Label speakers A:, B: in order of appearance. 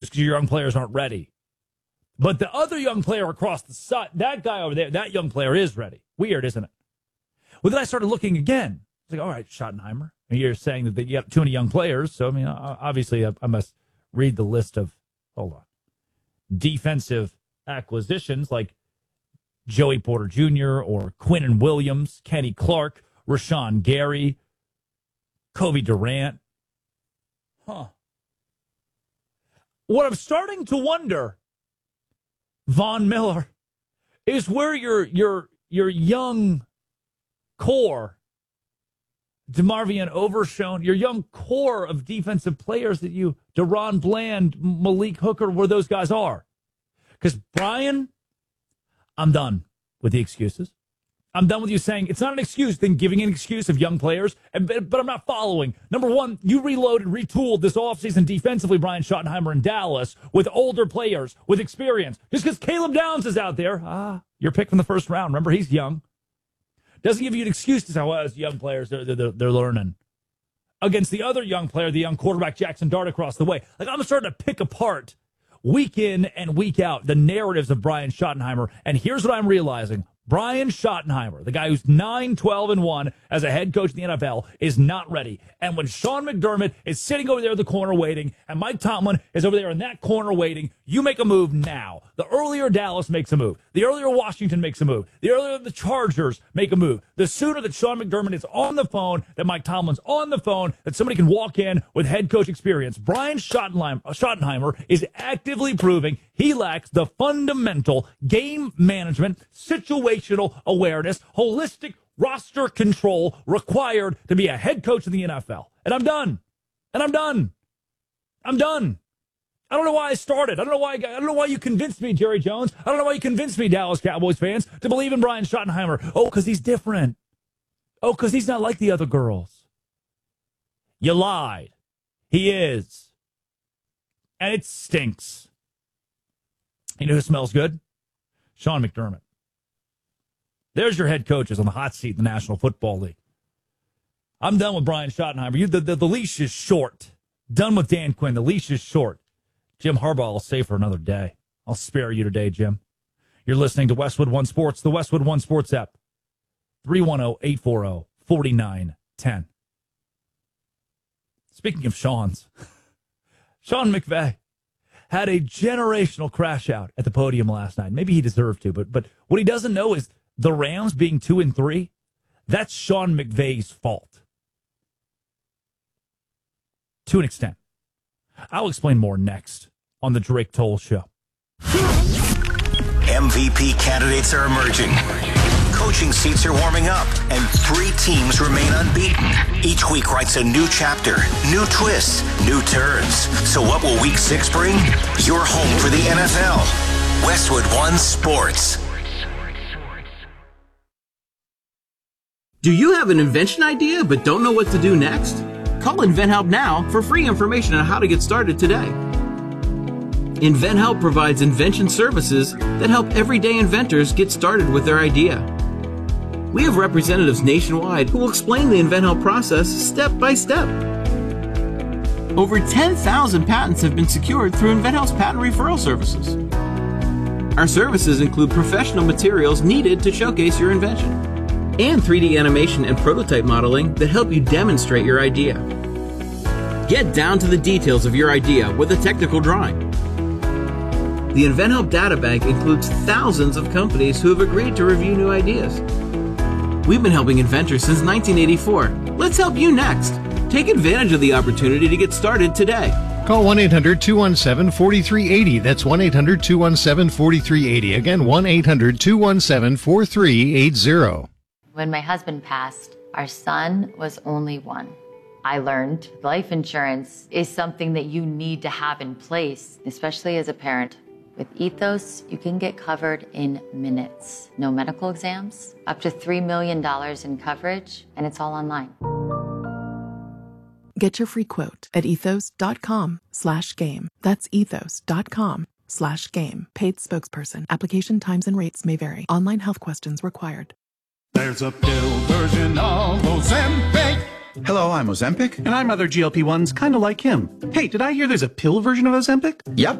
A: because your young players aren't ready. But the other young player across the side, that guy over there, that young player is ready. Weird, isn't it? Well, then I started looking again. It's like, all right, Schottenheimer. And you're saying that you have too many young players. So, I mean, obviously, I must read the list of, defensive acquisitions like Joey Porter Jr. or Quinnen Williams, Kenny Clark, Rashawn Gary, Kobe Durant. What I'm starting to wonder, Von Miller, is where your young core, DeMarvion Overshown, your young core of defensive players that you, Deron Bland, Malik Hooker, where those guys are. Because, Brian, I'm done with the excuses. I'm done with you saying it's not an excuse, then giving an excuse of young players, but I'm not following. Number one, you reloaded, retooled this offseason defensively, Brian Schottenheimer in Dallas, with older players, with experience. Just because Caleb Downs is out there, your pick from the first round. Remember, he's young. Doesn't give you an excuse to say, well, as young players, they're learning. Against the other young player, the young quarterback, Jackson Dart, across the way. Like, I'm starting to pick apart week in and week out the narratives of Brian Schottenheimer, and here's what I'm realizing. Brian Schottenheimer, the guy who's 9-12-1 as a head coach in the NFL, is not ready. And when Sean McDermott is sitting over there in the corner waiting, and Mike Tomlin is over there in that corner waiting, you make a move now. The earlier Dallas makes a move. The earlier Washington makes a move. The earlier the Chargers make a move. The sooner that Sean McDermott is on the phone, that Mike Tomlin's on the phone, that somebody can walk in with head coach experience. Brian Schottenheimer is actively proving he lacks the fundamental game management, situational awareness, holistic roster control required to be a head coach in the NFL. And I'm done. I'm done. I don't know why I started. I don't know why you convinced me, Jerry Jones. I don't know why you convinced me, Dallas Cowboys fans, to believe in Brian Schottenheimer. Oh, because he's different. Oh, because he's not like the other girls. You lied. He is. And it stinks. You know who smells good? Sean McDermott. There's your head coaches on the hot seat in the National Football League. I'm done with Brian Schottenheimer. The leash is short. Done with Dan Quinn. The leash is short. Jim Harbaugh will stay for another day. I'll spare you today, Jim. You're listening to Westwood One Sports, the Westwood One Sports app. 310-840-4910. Speaking of Sean's, Sean McVay had a generational crash out at the podium last night. Maybe he deserved to, but what he doesn't know is the Rams being 2-3, that's Sean McVay's fault. To an extent. I'll explain more next on the Drake Toll Show.
B: MVP candidates are emerging. Coaching seats are warming up, and 3 teams remain unbeaten. Each week writes a new chapter, new twists, new turns. So what will Week 6 bring? Your home for the NFL. Westwood One Sports.
C: Do you have an invention idea but don't know what to do next? Call InventHelp now for free information on how to get started today. InventHelp provides invention services that help everyday inventors get started with their idea. We have representatives nationwide who will explain the InventHelp process step by step. Over 10,000 patents have been secured through InventHelp's patent referral services. Our services include professional materials needed to showcase your invention, and 3D animation and prototype modeling that help you demonstrate your idea. Get down to the details of your idea with a technical drawing. The InventHelp Databank includes thousands of companies who have agreed to review new ideas. We've been helping inventors since 1984. Let's help you next. Take advantage of the opportunity to get started today.
D: Call 1-800-217-4380. That's 1-800-217-4380. Again, 1-800-217-4380.
E: When my husband passed, our son was only 1. I learned life insurance is something that you need to have in place, especially as a parent. With Ethos, you can get covered in minutes. No medical exams, up to $3 million in coverage, and it's all online.
F: Get your free quote at ethos.com/game. That's ethos.com/game. Paid spokesperson. Application times and rates may vary. Online health questions required.
G: There's a pill version of Ozempic.
H: Hello, I'm Ozempic.
G: And I'm other GLP-1s kind of like him. Hey, did I hear there's a pill version of Ozempic?
H: Yep.